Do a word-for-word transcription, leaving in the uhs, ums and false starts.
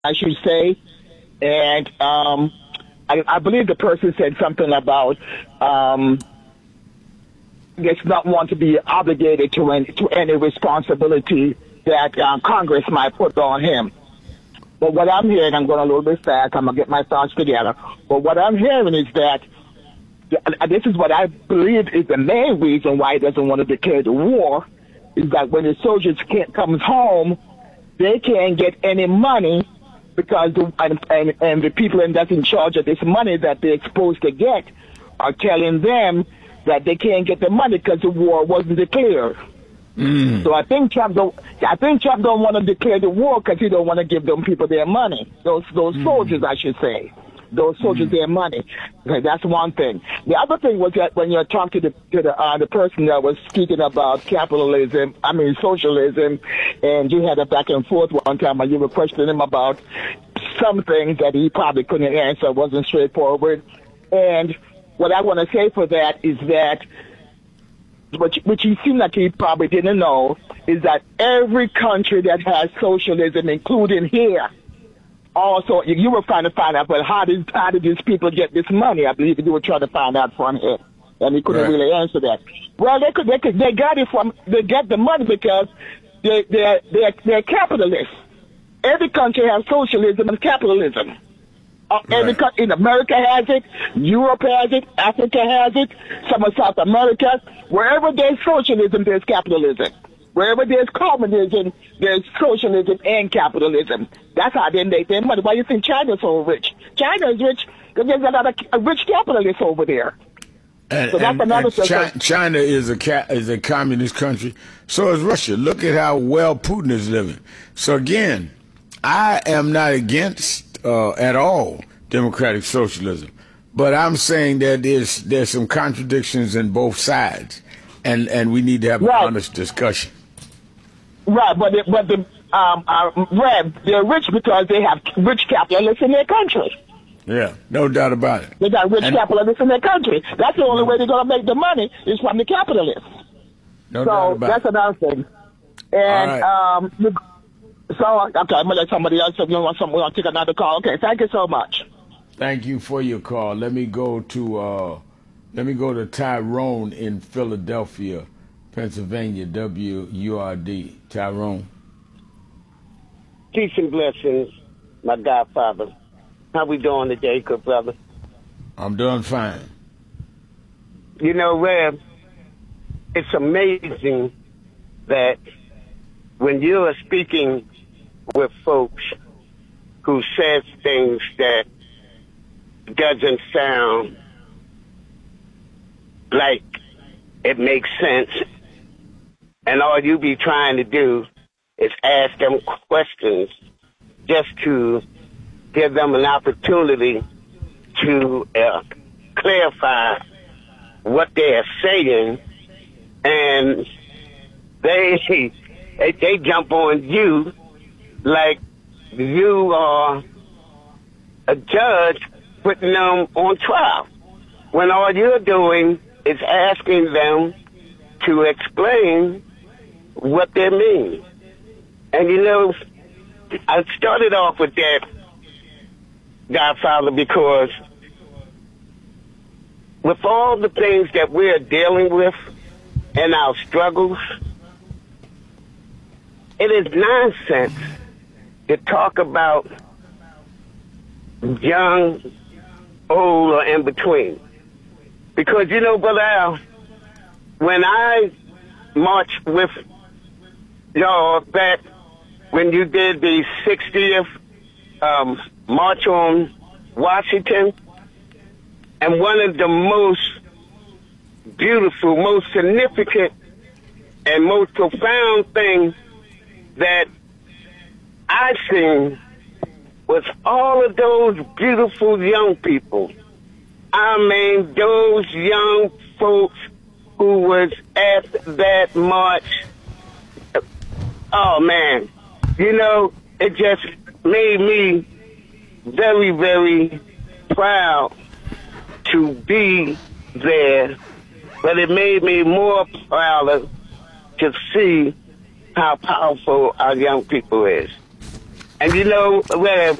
I should say. And um, I, I believe the person said something about um, just not want to be obligated to any, to any responsibility that uh, Congress might put on him. But what I'm hearing, I'm going a little bit fast, I'm going to get my thoughts together. But what I'm hearing is that, this is what I believe is the main reason why he doesn't want to declare the war, is that when the soldiers can't come home, they can't get any money because the, and, and, and the people that's in charge of this money that they're supposed to get are telling them that they can't get the money because the war wasn't declared. Mm. So I think Trump don't. I think Trump don't want to declare the war because he don't want to give them people their money. Those those mm. soldiers, I should say, those soldiers mm. their money. Okay, that's one thing. The other thing was that when you talked to the to the uh, the person that was speaking about capitalism, I mean socialism, and you had a back and forth one time, and you were questioning him about some things that he probably couldn't answer, wasn't straightforward. And what I want to say for that is that, which, which he seemed like he probably didn't know, is that every country that has socialism, including here, also, you, you were trying to find out, but how did, how did these people get this money? I believe you were trying to find out from him, and he couldn't right. really answer that. Well, they could, they could, they got it from, they get the money because they, they're, they're, they're capitalists. Every country has socialism and capitalism. Uh, every right. in America has it, Europe has it, Africa has it, some of South America. Wherever there's socialism, there's capitalism. Wherever there's communism, there's socialism and capitalism. That's how they make their money. Why do you think China's so rich? China is rich because there's a lot of rich capitalists over there. And, so that's and, another and China, thing. China is a ca- is a communist country. So is Russia. Look at how well Putin is living. So again, I am not against uh, at all democratic socialism, but I'm saying that there's there's some contradictions in both sides, and and we need to have right. an honest discussion. Right, but it, but the um uh, Red, they're rich because they have rich capitalists in their country. Yeah, no doubt about it. They got rich and, capitalists in their country. That's the only way they're gonna make the money is from the capitalists. No so doubt about that's it. another thing. And right. um, so okay, I'm gonna let somebody else. If you want something, we'll take another call. Okay, thank you so much. Thank you for your call. Let me go to uh, let me go to Tyrone in Philadelphia, Pennsylvania. W U R D. Tyrone. Peace and blessings, my godfather. How we doing today, good brother? I'm doing fine. You know, Reb, it's amazing that when you are speaking with folks who says things that doesn't sound like it makes sense, and all you be trying to do is ask them questions just to give them an opportunity to uh, clarify what they're saying, and they, they they jump on you like you are a judge putting them on trial, when all you're doing is asking them to explain what they mean. And you know, I started off with that, Godfather, because with all the things that we're dealing with and our struggles, it is nonsense to talk about young, old, or in between. Because, you know, Brother Al, when I marched with y'all back when you did the sixtieth um, March on Washington, and one of the most beautiful, most significant, and most profound things that I seen was all of those beautiful young people. I mean, those young folks who was at that march. Oh, man. You know, it just made me very, very proud to be there, but it made me more prouder to see how powerful our young people is. And you know where